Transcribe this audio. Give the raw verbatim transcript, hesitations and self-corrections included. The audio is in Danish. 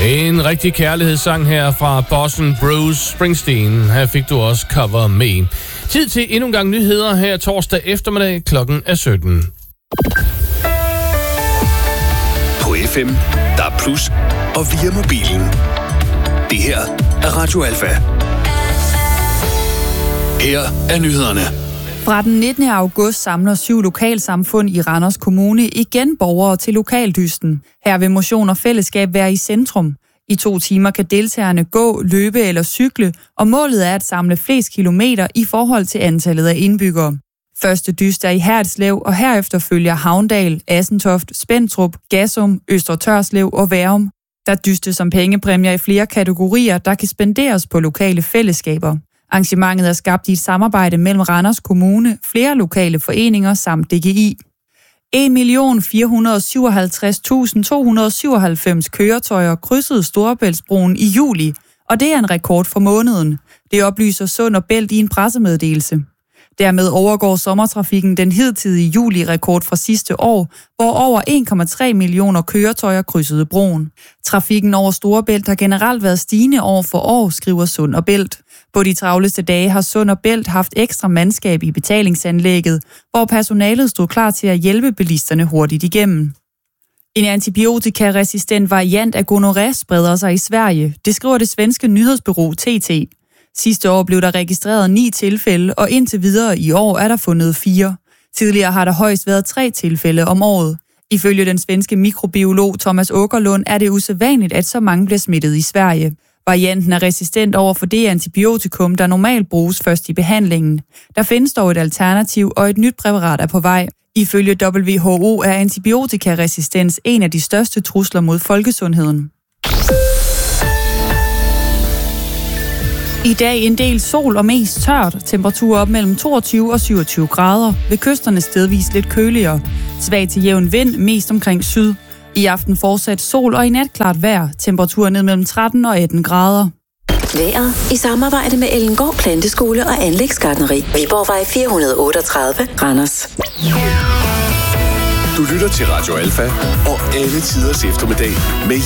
En rigtig kærlighedssang her fra bossen Bruce Springsteen. Her fik du også Cover Me. Tid til endnu en gang nyheder her torsdag eftermiddag. Klokken er sytten. På F M, der er plus, og via mobilen. Det her er Radio Alfa. Her er nyhederne. Fra den nittende august samler syv lokalsamfund i Randers Kommune igen borgere til lokaldysten. Her vil motion og fællesskab være i centrum. I to timer kan deltagerne gå, løbe eller cykle, og målet er at samle flest kilometer i forhold til antallet af indbyggere. Første dyst er i Hertslev, og herefter følger Havndal, Assentoft, Spentrup, Gassum, Østre Tørslev og Værum. Der dystes som pengepræmier i flere kategorier, der kan spenderes på lokale fællesskaber. Arrangementet er skabt i et samarbejde mellem Randers Kommune, flere lokale foreninger samt D G I. en million fire hundrede og syvoghalvtreds tusind to hundrede og syvoghalvfems køretøjer krydsede Storebæltsbroen i juli, og det er en rekord for måneden. Det oplyser Sund og Bælt i en pressemeddelelse. Dermed overgår sommertrafikken den hidtidige juli-rekord fra sidste år, hvor over en komma tre millioner køretøjer krydsede broen. Trafikken over Storebælt har generelt været stigende år for år, skriver Sund og Bælt. På de travleste dage har Sund og Bælt haft ekstra mandskab i betalingsanlægget, hvor personalet stod klar til at hjælpe bilisterne hurtigt igennem. En antibiotikaresistent variant af gonorrhea spreder sig i Sverige. Det skriver det svenske nyhedsbureau T T. Sidste år blev der registreret ni tilfælde, og indtil videre i år er der fundet fire. Tidligere har der højst været tre tilfælde om året. Ifølge den svenske mikrobiolog Thomas Åkerlund er det usædvanligt, at så mange bliver smittet i Sverige. Varianten er resistent over for det antibiotikum, der normalt bruges først i behandlingen. Der findes dog et alternativ, og et nyt præparat er på vej. Ifølge W H O er antibiotikaresistens en af de største trusler mod folkesundheden. I dag en del sol og mest tørt. Temperaturer op mellem toogtyve og syvogtyve grader. Ved kysterne stedvis lidt køligere. Svag til jævn vind, mest omkring syd. I aften fortsat sol og i nat klart vejr. Temperaturer ned mellem tretten og atten grader. Vejret i samarbejde med Ellengård Planteskole og Anlægsgartneri. Viborgvej fire hundrede og otteogtredive, Randers. Du lytter til Radio Alfa og alle tiders eftermiddag med